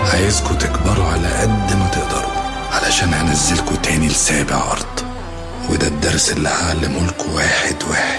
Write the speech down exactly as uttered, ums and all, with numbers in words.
عايزكوا تكبروا على قد ما تقدروا، علشان هنزلكوا تاني لسابع أرض، وده الدرس اللي هعلمه لكوا واحد واحد.